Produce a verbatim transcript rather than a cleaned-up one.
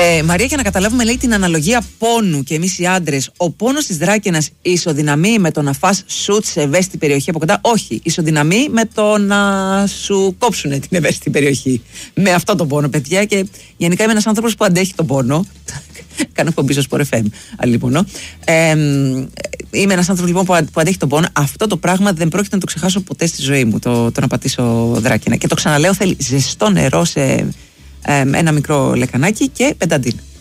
Ε, Μαρία, για να καταλάβουμε, λέει, την αναλογία πόνου και εμείς οι άντρες, ο πόνος της δράκαινας ισοδυναμεί με το να φας σουτ σε ευαίσθητη περιοχή από κοντά? Όχι. Ισοδυναμεί με το να σου κόψουν την ευαίσθητη περιοχή. Με αυτό το πόνο, παιδιά. Και γενικά είμαι ένας άνθρωπος που αντέχει τον πόνο. Κάνω εκπομπή στο Sport εφ εμ. Αλλήμωνο. Ε, είμαι ένας άνθρωπος λοιπόν που αντέχει τον πόνο. Αυτό το πράγμα δεν πρόκειται να το ξεχάσω ποτέ στη ζωή μου. Το, το να πατήσω δράκαινα. Και το ξαναλέω, θέλει ζεστό νερό σε ε, ένα μικρό λεκανάκι και πενταντίν.